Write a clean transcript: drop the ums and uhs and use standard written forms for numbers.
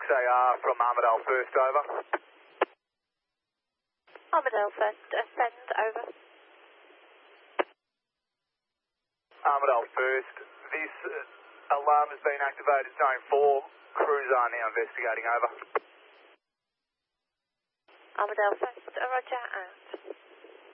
6AR from Armadale First, over. Armadale First, send, over. Armadale First, this alarm has been activated, zone 4. Crews are now investigating, over. Armadale First, roger, out.